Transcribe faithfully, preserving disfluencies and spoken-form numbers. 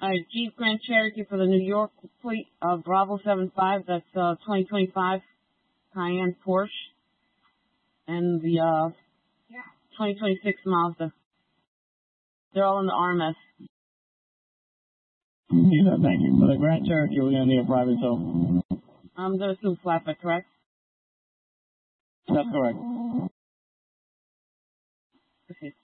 All right, Jeep Grand Cherokee for the New York plate, uh, Bravo seven five. That's uh, twenty twenty-five Cayenne Porsche, and the uh, twenty twenty-six Mazda. They're all in the R M S. Yeah, thank you. For the Grand Cherokee, we're going to need a private tow. I'm going to assume flatbed, correct? That's correct. Okay.